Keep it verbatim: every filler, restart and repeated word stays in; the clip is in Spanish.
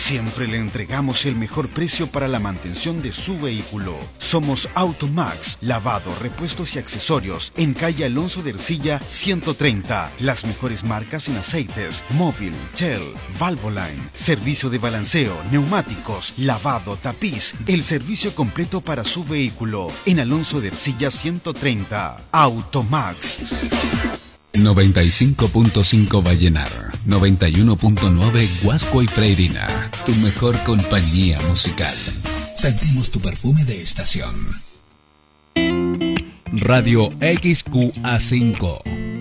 Siempre le entregamos el mejor precio para la mantención de su vehículo. Somos Automax, lavado, repuestos y accesorios en calle Alonso de Ercilla ciento treinta. Las mejores marcas en aceites, Móvil, Shell, Valvoline, servicio de balanceo, neumáticos, lavado, tapiz, el servicio completo para su vehículo en Alonso de Ercilla ciento treinta. Automax. noventa y cinco punto cinco Vallenar, noventa y uno punto nueve Guasco y Freirina, tu mejor compañía musical. Sentimos tu perfume de estación. Radio X Q A cinco,